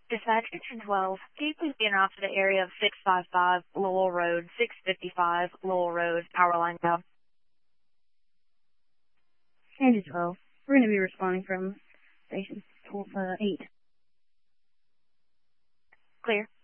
Dispatch Station 12, can you please be in off to the area of 655 Lowell Road, 655 Lowell Road, power line down. Sandy 12. We're going to be responding from station 8. Clear.